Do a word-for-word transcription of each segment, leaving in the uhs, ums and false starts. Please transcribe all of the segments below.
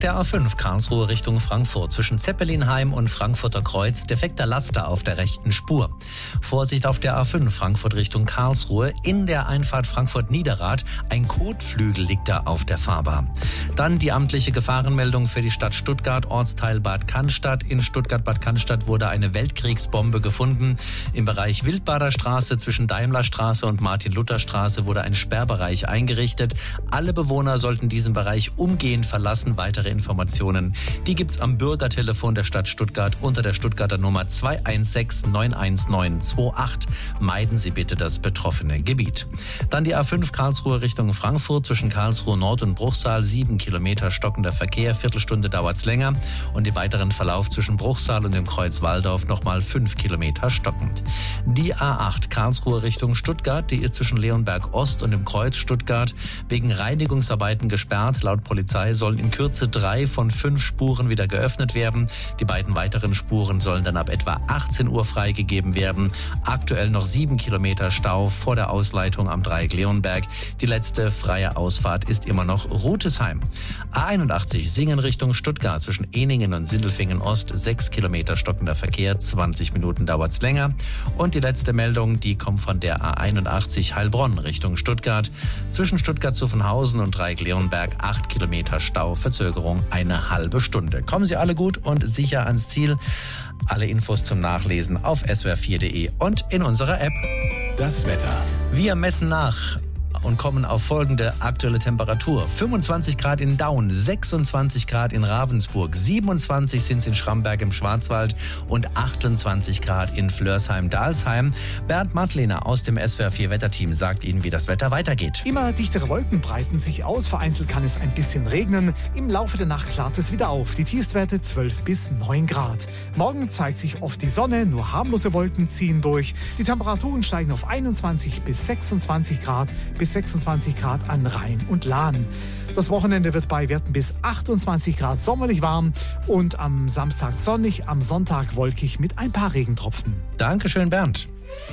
der A fünf Karlsruhe Richtung Frankfurt zwischen Zeppelinheim und Frankfurter Kreuz defekter Laster auf der rechten Spur. Vorsicht auf der A fünf Frankfurt Richtung Karlsruhe. In der Einfahrt Frankfurt-Niederrad ein Kotflügel liegt da auf der Fahrbahn. Dann die amtliche Gefahrenmeldung für die Stadt Stuttgart, Ortsteil Bad Cannstatt. In Stuttgart-Bad Cannstatt wurde eine Weltkriegsbombe gefunden. Im Bereich Wildbader Straße zwischen Daimlerstraße und Martin-Luther-Straße wurde ein Sperrbereich eingerichtet. Alle Bewohner sollten diesen Bereich umgehend verlassen. Weitere Informationen, die gibt's am Bürgertelefon der Stadt Stuttgart unter der Stuttgarter Nummer zwei eins sechs neun eins neun zwei acht. Meiden Sie bitte das betroffene Gebiet. Dann die A fünf Karlsruhe Richtung Frankfurt zwischen Karlsruhe Nord und Bruchsal. Sieben Kilometer stockender Verkehr, Viertelstunde dauert's länger. Und im weiteren Verlauf zwischen Bruchsal und dem Kreuz Walldorf nochmal fünf Kilometer stockend. Die A acht Karlsruhe Richtung Stuttgart, die ist zwischen Leonberg Ost und dem Kreuz Stuttgart wegen Reinigungsarbeiten gesperrt. Laut Polizei sollen in Kürze drei von fünf Spuren wieder geöffnet werden. Die beiden weiteren Spuren sollen dann ab etwa achtzehn Uhr freigegeben werden. Aktuell noch sieben Kilometer Stau vor der Ausleitung am Dreieck Leonberg. Die letzte freie Ausfahrt ist immer noch Rutesheim. A einundachtzig Singen Richtung Stuttgart zwischen Ehningen und Sindelfingen Ost. sechs Kilometer stockender Verkehr, zwanzig Minuten dauert's länger. Und die letzte Meldung, die kommt von der A einundachtzig Heilbronn Richtung Stuttgart. Zwischen Stuttgart-Zuffenhausen und Dreieck Leonberg acht Kilometer Stau, Verzögerung eine halbe Stunde. Kommen Sie alle gut und sicher ans Ziel. Alle Infos zum Nachlesen auf s w r vier punkt de und in unserer App. Das Wetter. Wir messen nach und kommen auf folgende aktuelle Temperatur. fünfundzwanzig Grad in Daun, sechsundzwanzig Grad in Ravensburg, siebenundzwanzig sind es in Schramberg im Schwarzwald und achtundzwanzig Grad in Flörsheim-Dalsheim. Bernd Madlener aus dem S W R vier Wetterteam sagt Ihnen, wie das Wetter weitergeht. Immer dichtere Wolken breiten sich aus, vereinzelt kann es ein bisschen regnen. Im Laufe der Nacht klart es wieder auf. Die Tiefstwerte zwölf bis neun Grad. Morgen zeigt sich oft die Sonne, nur harmlose Wolken ziehen durch. Die Temperaturen steigen auf einundzwanzig bis sechsundzwanzig Grad, bis sechsundzwanzig Grad an Rhein und Lahn. Das Wochenende wird bei Werten bis achtundzwanzig Grad sommerlich warm und am Samstag sonnig, am Sonntag wolkig mit ein paar Regentropfen. Dankeschön, Bernd.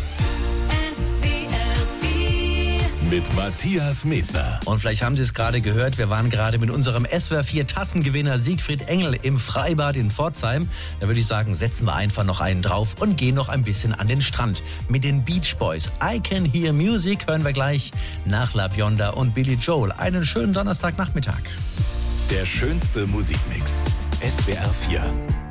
Mit Matthias Medner. Und vielleicht haben Sie es gerade gehört, wir waren gerade mit unserem S W R vier Tassengewinner Siegfried Engel im Freibad in Pforzheim. Da würde ich sagen, setzen wir einfach noch einen drauf und gehen noch ein bisschen an den Strand mit den Beach Boys. I Can Hear Music hören wir gleich nach La Bionda und Billy Joel. Einen schönen Donnerstagnachmittag. Der schönste Musikmix. S W R vier.